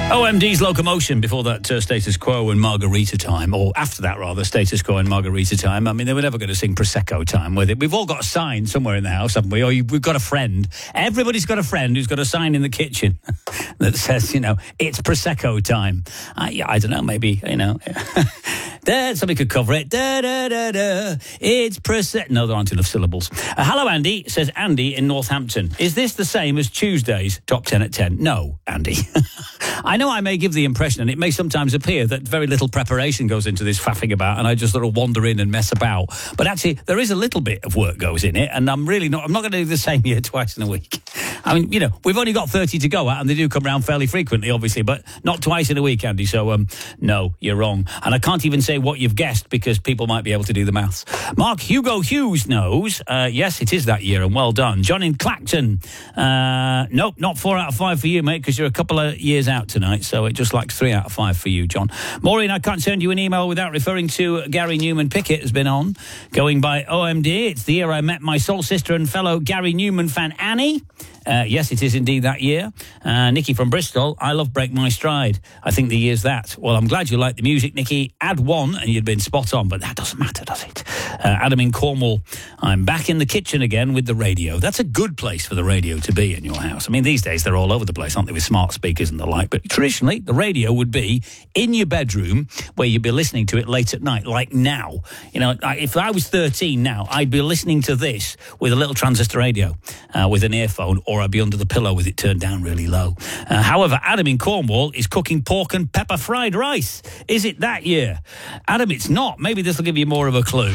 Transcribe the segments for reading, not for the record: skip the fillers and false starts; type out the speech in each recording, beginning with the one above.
OMD's Locomotion, before that Status Quo and Margarita Time, or after that rather, Status Quo and Margarita Time. I mean, they were never going to sing Prosecco Time with it. We've all got a sign somewhere in the house, haven't we? Or we've got a friend. Everybody's got a friend who's got a sign in the kitchen that says, you know, it's Prosecco Time. I don't know, maybe, you know... somebody could cover it. It's Prosecco. No, there aren't enough syllables. Hello, Andy, says Andy in Northampton. Is this the same as Tuesday's Top 10 at 10? No, Andy. I know I may give the impression, and it may sometimes appear, that very little preparation goes into this faffing about, and I just sort of wander in and mess about. But actually, there is a little bit of work goes in it, and I'm not going to do the same here twice in a week. I mean, you know, we've only got 30 to go at, and they do come around fairly frequently, obviously, but not twice in a week, Andy. So, no, you're wrong. And I can't even say what you've guessed because people might be able to do the maths. Mark Hugo Hughes knows. Yes, it is that year, and well done. John in Clacton. Nope, not 4 out of 5 for you, mate, because you're a couple of years out tonight, so it just likes 3 out of 5 for you, John. Maureen, I can't send you an email without referring to Gary Newman Pickett has been on, going by OMD. It's the year I met my soul sister and fellow Gary Newman fan, Annie. Yes, it is indeed that year. Nikki from Bristol, I love Break My Stride. I think the year's that. Well, I'm glad you like the music, Nikki. Add 1 and you'd been spot on, but that doesn't matter, does it? Adam in Cornwall, I'm back in the kitchen again with the radio. That's a good place for the radio to be in your house. I mean, these days they're all over the place, aren't they, with smart speakers and the like. But traditionally, the radio would be in your bedroom where you'd be listening to it late at night, like now. You know, if I was 13 now, I'd be listening to this with a little transistor radio, with an earphone, or I'd be under the pillow with it turned down really low. However, Adam in Cornwall is cooking pork and pepper fried rice. Is it that year? Adam, it's not. Maybe this will give you more of a clue.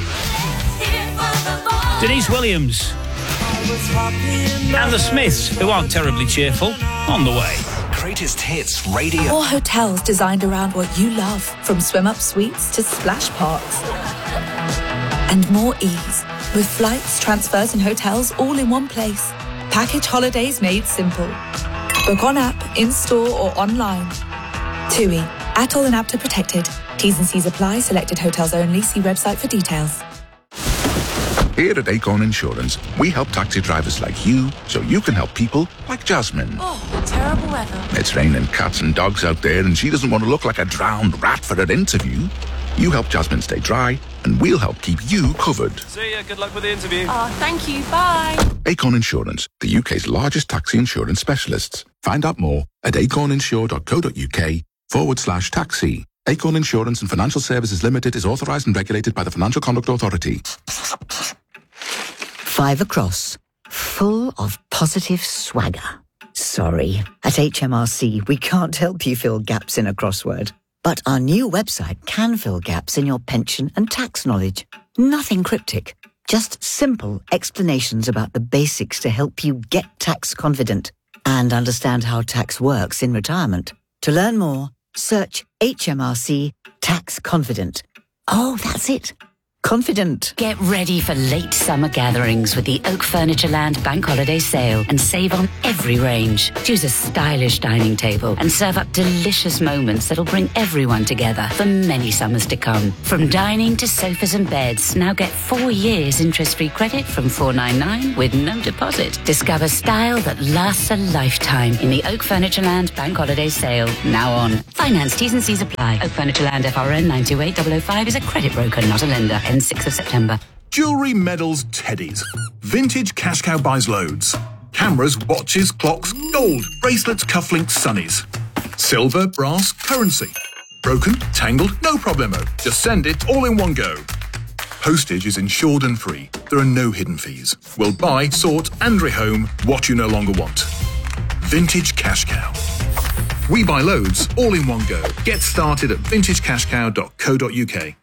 Denise Williams and the Smiths, who aren't terribly cheerful, on the way. Greatest Hits Radio. More hotels designed around what you love, from swim-up suites to splash parks. And more ease, with flights, transfers and hotels all in one place. Package holidays made simple. Book on app, in-store or online. TUI. ATOL and APTA protected. T's and C's apply. Selected hotels only. See website for details. Here at Acorn Insurance, we help taxi drivers like you so you can help people like Jasmine. Oh, terrible weather. It's raining cats and dogs out there and she doesn't want to look like a drowned rat for her interview. You help Jasmine stay dry and we'll help keep you covered. See ya, good luck with the interview. Oh, thank you, bye. Acorn Insurance, the UK's largest taxi insurance specialists. Find out more at acorninsure.co.uk/taxi. Acorn Insurance and Financial Services Limited is authorised and regulated by the Financial Conduct Authority. 5 across, full of positive swagger. Sorry, at HMRC we can't help you fill gaps in a crossword. But our new website can fill gaps in your pension and tax knowledge. Nothing cryptic, just simple explanations about the basics to help you get tax confident and understand how tax works in retirement. To learn more, search HMRC Tax Confident. Oh, that's it. Confident. Get ready for late summer gatherings with the Oak Furniture Land Bank Holiday Sale and save on every range. Choose a stylish dining table and serve up delicious moments that'll bring everyone together for many summers to come. From dining to sofas and beds, now get 4 years interest-free credit from $499 with no deposit. Discover style that lasts a lifetime in the Oak Furniture Land Bank Holiday Sale, now on. Finance T's and C's apply. Oak Furniture Land FRN 928005 is a credit broker, not a lender. 6th of September. Jewellery, medals, teddies. Vintage Cash Cow buys loads. Cameras, watches, clocks, gold, bracelets, cufflinks, sunnies. Silver, brass, currency. Broken, tangled, no problemo. Just send it all in one go. Postage is insured and free. There are no hidden fees. We'll buy, sort and rehome what you no longer want. Vintage Cash Cow. We buy loads all in one go. Get started at vintagecashcow.co.uk.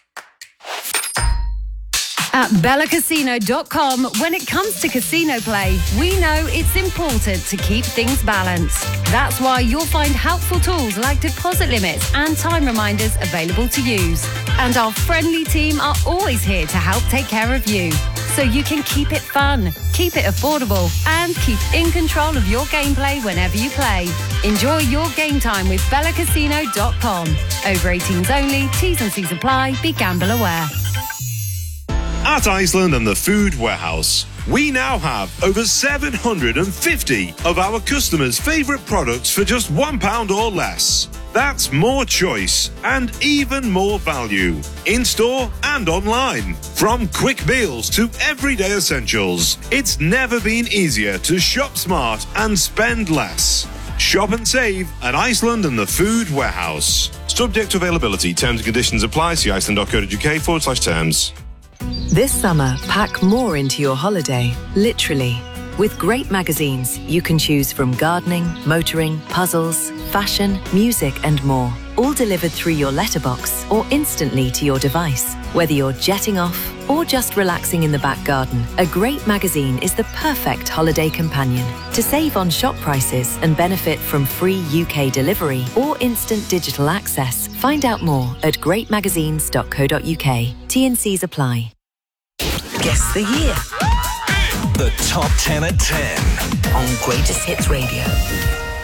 At BellaCasino.com, when it comes to casino play, we know it's important to keep things balanced. That's why you'll find helpful tools like deposit limits and time reminders available to use. And our friendly team are always here to help take care of you, so you can keep it fun, keep it affordable, and keep in control of your gameplay whenever you play. Enjoy your game time with BellaCasino.com. Over 18s only, T's and C's apply, be gamble aware. At Iceland and the Food Warehouse, we now have over 750 of our customers' favourite products for just £1 or less. That's more choice and even more value, in-store and online. From quick meals to everyday essentials, it's never been easier to shop smart and spend less. Shop and save at Iceland and the Food Warehouse. Subject to availability, terms and conditions apply. See iceland.co.uk/terms. This summer, pack more into your holiday, literally. With great magazines, you can choose from gardening, motoring, puzzles, fashion, music and more. All delivered through your letterbox or instantly to your device. Whether you're jetting off or just relaxing in the back garden, a great magazine is the perfect holiday companion. To save on shop prices and benefit from free UK delivery or instant digital access, find out more at greatmagazines.co.uk. T&Cs apply. Guess the year. The top 10 at 10 on Greatest Hits Radio.